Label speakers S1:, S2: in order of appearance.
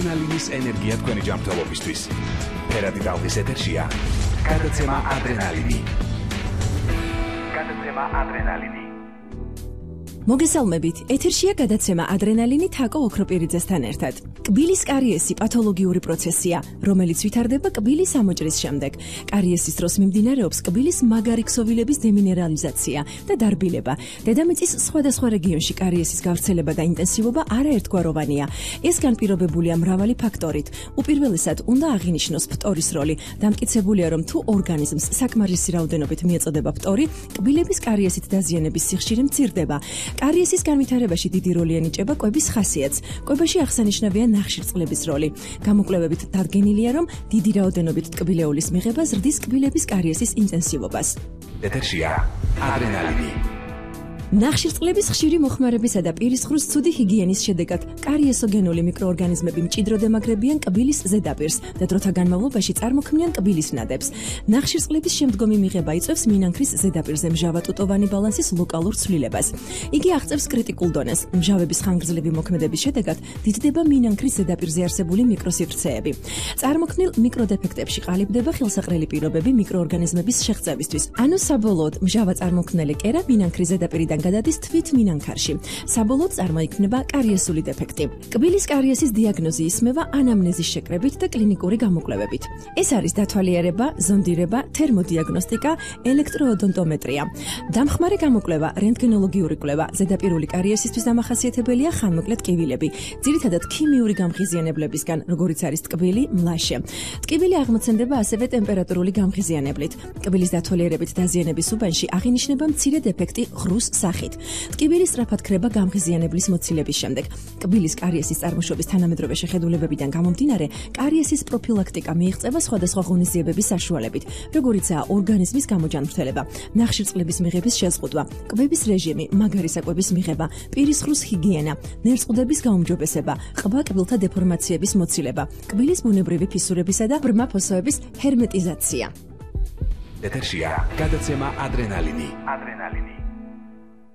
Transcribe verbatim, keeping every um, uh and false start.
S1: ადრენალინის ენერგია თქვენი ჯანმრთელობისთვის. ფერადი ტალღის ეთერშია გადაცემა ადრენალინი. გადაცემა ადრენალინი.
S2: მოგესალმებით, ეთერშია გადაცემა ადრენალინი თაკო ოქროპირიძესთან ერთად. კბილის კარიესი პათოლოგიური პროცესია, რომელიც ვითარდება კბილის ამოჭრის შემდეგ. კარიესის დროს მიმდინარეობს კბილის მაგარი ქსოვილების დემინერალიზაცია და დარბილება. დედამიწის სხვადასხვა რეგიონში კარიესის გავრცელება და ინტენსივობა არაერთგვაროვანია. ეს განპირობებულია მრავალი ფაქტორით. უპირველესად უნდა აღინიშნოს ფტორის როლი. დამტკიცებულია, რომ თუ ორგანიზმს საკმარისი რაოდენობით მიეწოდება ფტორი, კბილების კარიესით დაზიანების სიხშირე მცირდება. კარიესის განვითარებაში დიდი როლი ენიჭება კვების ხასიათს. კვებაში აღსანიშნავია ნახშირწყლების როლი. გამოკვლევებით დადგენილია, რომ დიდი რაოდენობით ტკბილეულის მიღება ზრდის კბილების კარიესის ინტენსივობას.
S1: ეთერშია ადრენალინი.
S2: ნახშირწყლების ხშირი მოხმარებისა და პირისხრის ცუდი ჰიგიენის შედეგად კარიესოგენული მიკროორგანიზმები მჭიდროდ ემაგრებიან კბილის ზედაპირს და დროთა განმავლობაში წარმოქმნიან კბილის ნადებს. ნახშირწყლების შემდგომი მიღება იწვევს მინანქრის ზედაპირზე მჟავატუტოვანი ბალანსის ლოკალურ ცვლილებას. იგი აღწევს კრიტიკულ დონეს. მჟავების ხანგრძლივი მოქმედების შედეგად დიდდება მინანქრის ზედაპირზე არსებული მიკროსივრცეები. წარმოქმნილ მიკროდეფექტებში ყალიბდება ხელსაყრელი პირობები მიკროორგანიზმების შეღწევისთვის. ანუ საბოლოოდ მჟავა წარმოქმნელი კერა მინანქრის ზედაპირიდან გადადის თვით მინანქარში. საბოლოოდ წარმოიქმნება კარიესული დეფექტი. კბილის კარიესის დიაგნოზი ისმევა ანამნეზის შეკრებით და კლინიკური გამოკვლევებით. ეს არის დათვალიერება, ზონდირება, თერმოდიაგნოსტიკა, ელექტროოდონტომეტრია. დამხმარე გამოკვლევა, რენტგენოლოგიური კვლევა, ზედაპირული კარიესისთვის დამახასიათებელია ხანმოკლე ტკივილები, ძირითადად ქიმიური გამღიზიანებლებისგან, როგორიც არის ტკბილი, მლაშე. ტკივილი აღმოცენდება ასევე ტემპერატურული გამღიზიანებლით. კბილის დათვალიერებით დაზიანების უბანში აღინიშნება მცირე დეფექტი ღრუს სახით. ტკივილი სწრაფად ქრება გამღიზიანებლის მოცილების შემდეგ. კბილის კარიესის წარმოშობის თანამედროვე შეხედულებებიდან გამომდინარე, კარიესის პროფილაქტიკა მიიღწევა სხვადასხვა ღონისძიებების საშუალებით, როგორიცაა ორგანიზმის გამოჯანმრთელება, ნახშირწყლების მიღების შეზღუდვა, კვების რეჟიმი, მაგარი საკვების მიღება, პირისხრის ჰიგიენა, ნერწყვდების გაუმჯობესება, ყბა კბილთა დეფორმაციების მოცილება, კბილის ბუნებრივი ფისურებისა და ბრმა ფოსოების ჰერმეტიზაცია.
S1: ეთერშია გადაცემა ადრენალინი. ადრენალინი.